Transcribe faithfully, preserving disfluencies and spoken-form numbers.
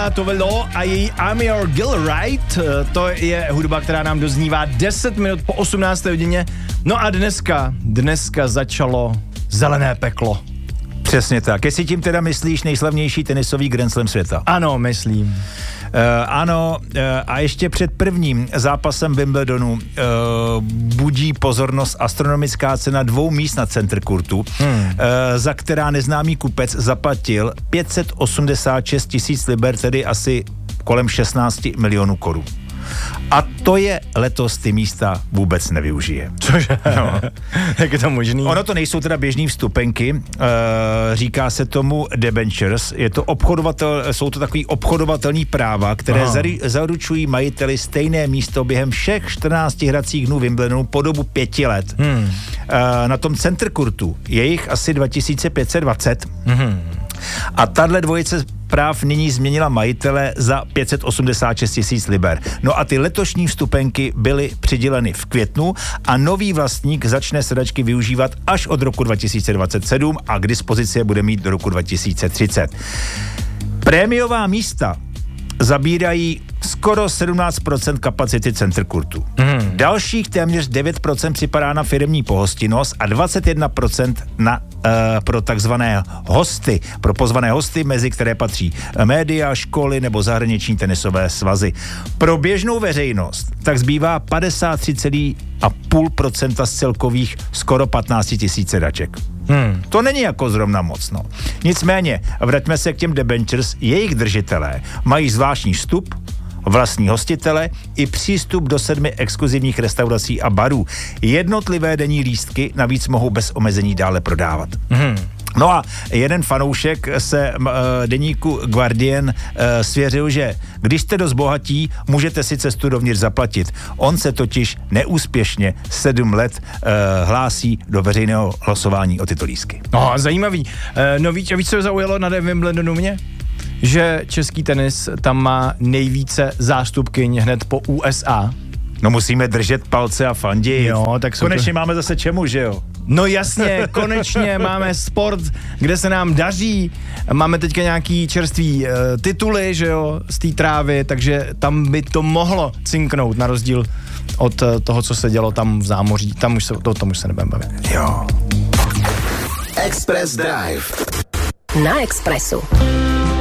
Camila Tovello a její I'm Your Girl Right. To je hudba, která nám doznívá deset minut po osmnácté hodině. No a dneska, dneska začalo zelené peklo. Přesně tak. Jestli tím teda myslíš nejslavnější tenisový Grand Slam světa? Ano, myslím. Uh, ano, uh, a ještě před prvním zápasem Wimbledonu uh, budí pozornost astronomická cena dvou míst na center kurtu, hmm. uh, za která neznámý kupec zaplatil pět set osmdesát šest tisíc liber, tedy asi kolem šestnáct milionů korun. A to je letos ty místa vůbec nevyužije. Cože? No. Jak je to možný? Ono to nejsou teda běžný vstupenky, e, říká se tomu debentures, je to obchodovatel, jsou to takový obchodovatelní práva, které zari, zaručují majiteli stejné místo během všech čtrnácti hracích dnů Wimbledonu po dobu pěti let. Hmm. E, na tom center kurtu je jich asi dva tisíce pět set dvacet. Hmm. A tahle dvojice práv nyní změnila majitele za pět set osmdesát šest tisíc liber. No a ty letošní vstupenky byly přiděleny v květnu a nový vlastník začne sedačky využívat až od roku dva tisíce dvacet sedm a k dispozici je bude mít do roku dva tisíce třicet. Prémiová místa zabírají skoro sedmnáct procent kapacity center kurtu. Mm. Dalších téměř devět procent připadá na firemní pohostinnost a dvacet jedna procent na, uh, pro takzvané hosty, pro pozvané hosty, mezi které patří média, školy nebo zahraniční tenisové svazy. Pro běžnou veřejnost tak zbývá padesát tři celá pět procenta z celkových skoro patnáct tisíc sedaček. Hmm. To není jako zrovna moc, no. Nicméně, vraťme se k těm debentures, jejich držitelé mají zvláštní vstup, vlastní hostitele i přístup do sedmi exkluzivních restaurací a barů. Jednotlivé denní lístky navíc mohou bez omezení dále prodávat. Hmm. No a jeden fanoušek se uh, deníku Guardian uh, svěřil, že když jste dost bohatí, můžete si cestu dovnitř zaplatit. On se totiž neúspěšně sedm let uh, hlásí do veřejného hlasování o tyto lístky. No, zajímavý. Uh, no víc, víc, co zaujalo na Wimbledonu mě? Že český tenis tam má nejvíce zástupkyň hned po U S A. No musíme držet palce a fandit. Jo, tak konečně to... máme zase čemu, že jo? No jasně, konečně máme sport, kde se nám daří, máme teďka nějaký čerstvý uh, tituly, že jo, z té trávy, takže tam by to mohlo cinknout, na rozdíl od uh, toho, co se dělo tam v zámoří, tam už se, o tom už se nebudeme bavit. Jo. Express Drive na Expressu.